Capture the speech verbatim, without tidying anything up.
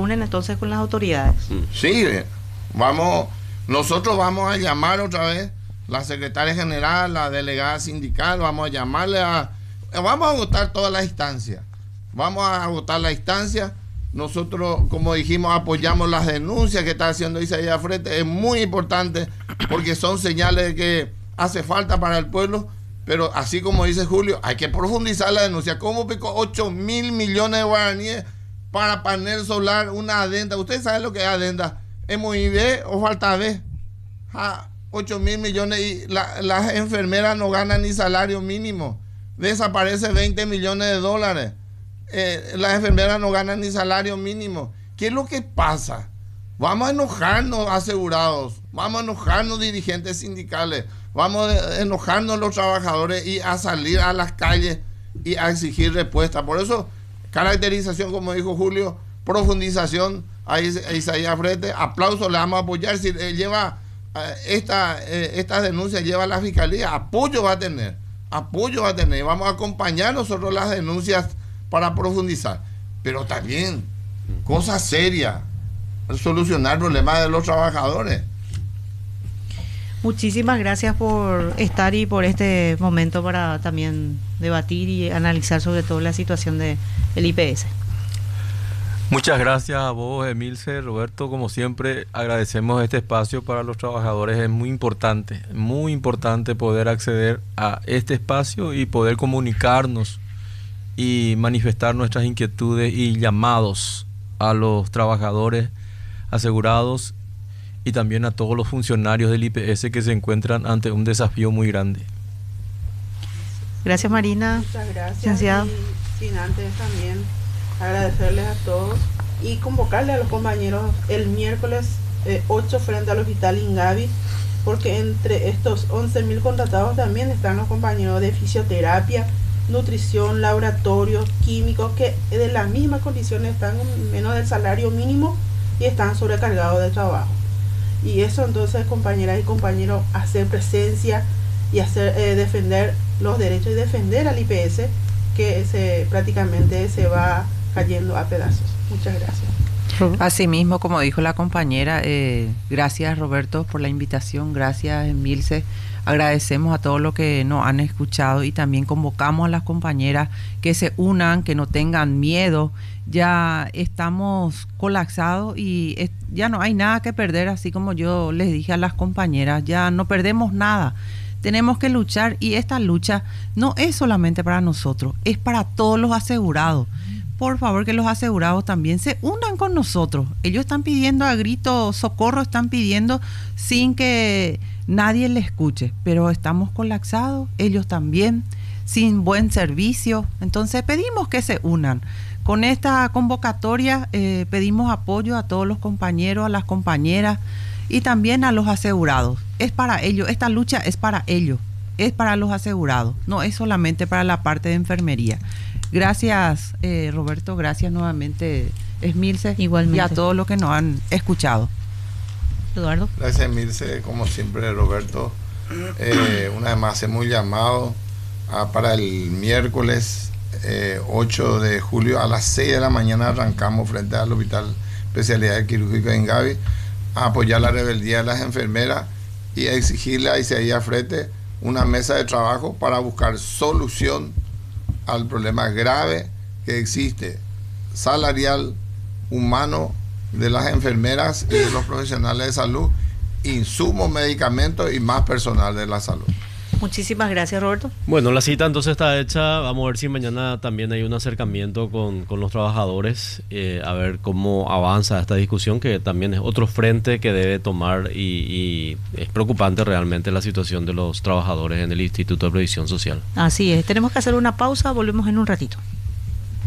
reúnen entonces con las autoridades. Sí, vamos, nosotros vamos a llamar otra vez la secretaria general, la delegada sindical, vamos a llamarle a... Vamos a agotar todas las instancias. Vamos a agotar la instancia. Nosotros, como dijimos, apoyamos las denuncias que está haciendo Isaías Frete. Es muy importante porque son señales de que hace falta para el pueblo. Pero así como dice Julio, hay que profundizar la denuncia. ¿Cómo picó ocho mil millones de guaraníes para panel solar, una adenda? ¿Ustedes saben lo que es adenda? ¿Es muy B o falta B? Ah, ocho mil millones y la, las enfermeras no ganan ni salario mínimo. Desaparece veinte millones de dólares. Eh, las enfermeras no ganan ni salario mínimo. ¿Qué es lo que pasa? Vamos a enojarnos asegurados, vamos a enojarnos dirigentes sindicales, vamos a enojarnos los trabajadores y a salir a las calles y a exigir respuesta. Por eso, caracterización, como dijo Julio, profundización a Isaías Frete, aplauso, le vamos a apoyar. Si eh, lleva eh, esta, eh, estas denuncias, lleva a la fiscalía, apoyo va a tener, apoyo va a tener. Vamos a acompañar nosotros las denuncias para profundizar, pero también cosas serias, solucionar problemas de los trabajadores. Muchísimas gracias por estar y por este momento para también debatir y analizar sobre todo la situación del I P S. Muchas gracias a vos, Emilce, Roberto. Como siempre, agradecemos este espacio para los trabajadores. Es muy importante, muy importante poder acceder a este espacio y poder comunicarnos y manifestar nuestras inquietudes y llamados a los trabajadores asegurados y también a todos los funcionarios del I P S que se encuentran ante un desafío muy grande. Gracias, Marina. Muchas gracias. Licenciado. Y sin antes también agradecerles a todos y convocarles a los compañeros el miércoles eh, ocho frente al hospital Ingavi, porque entre estos once mil contratados también están los compañeros de fisioterapia, nutrición, laboratorio, químicos, que de las mismas condiciones están menos del salario mínimo y están sobrecargados de trabajo. Y eso entonces, compañeras y compañeros, hacer presencia y hacer eh, defender los derechos y defender al I P S, que se prácticamente se va cayendo a pedazos. Muchas gracias. Asimismo, como dijo la compañera, eh, gracias Roberto por la invitación, gracias Emilce. Agradecemos a todos los que nos han escuchado y también convocamos a las compañeras que se unan, que no tengan miedo. Ya estamos colapsados y es, ya no hay nada que perder, así como yo les dije a las compañeras, ya no perdemos nada. Tenemos que luchar y esta lucha no es solamente para nosotros, es para todos los asegurados. Por favor, que los asegurados también se unan con nosotros. Ellos están pidiendo a grito socorro, están pidiendo sin que nadie les escuche, pero estamos colapsados, ellos también, sin buen servicio. Entonces pedimos que se unan. Con esta convocatoria eh, pedimos apoyo a todos los compañeros, a las compañeras y también a los asegurados. Es para ellos, esta lucha es para ellos, es para los asegurados, no es solamente para la parte de enfermería. Gracias eh, Roberto, gracias nuevamente Emilce. Igualmente. Y a todos los que nos han escuchado. Eduardo. Gracias Emilce, como siempre Roberto. Eh, una vez más hemos llamado a, para el miércoles eh, ocho de julio a las seis de la mañana arrancamos frente al Hospital Especialidad Quirúrgica de Ingavi a apoyar la rebeldía de las enfermeras y a exigirle a Isaías Frete una mesa de trabajo para buscar solución al problema grave que existe, salarial, humano, de las enfermeras y de los profesionales de salud, insumos, medicamentos y más personal de la salud. Muchísimas gracias, Roberto. Bueno, la cita entonces está hecha. Vamos a ver si mañana también hay un acercamiento con, con los trabajadores, eh, a ver cómo avanza esta discusión, que también es otro frente que debe tomar y, y es preocupante realmente la situación de los trabajadores en el Instituto de Previsión Social. Así es, tenemos que hacer una pausa, volvemos en un ratito.